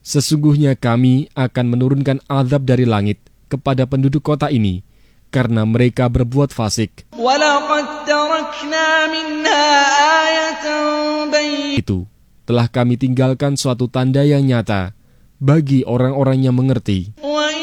Sesungguhnya kami akan menurunkan azab dari langit kepada penduduk kota ini, karena mereka berbuat fasik. Itu telah kami tinggalkan suatu tanda yang nyata bagi orang-orang yang mengerti.